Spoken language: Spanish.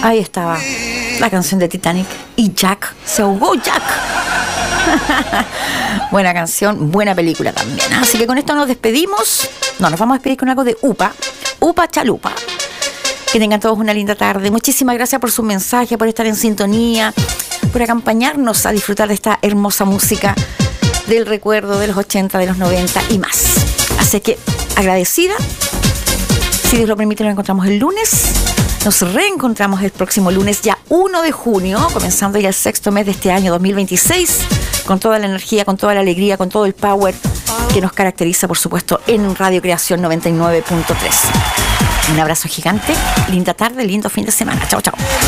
Ahí estaba la canción de Titanic y Jack, se ahogó Jack. Buena canción, buena película también. Así que con esto nos despedimos. No, nos vamos a despedir con algo de Upa Chalupa. Que tengan todos una linda tarde. Muchísimas gracias por su mensaje, por estar en sintonía, por acompañarnos a disfrutar de esta hermosa música del recuerdo de los 80, de los 90 y más. Así que agradecida. Si Dios lo permite, nos encontramos el lunes. Nos reencontramos el próximo lunes, ya 1 de junio, comenzando ya el 6º mes de este año 2026, con toda la energía, con toda la alegría, con todo el power que nos caracteriza, por supuesto, en Radio Creación 99.3. Un abrazo gigante, linda tarde, lindo fin de semana. Chao, chao.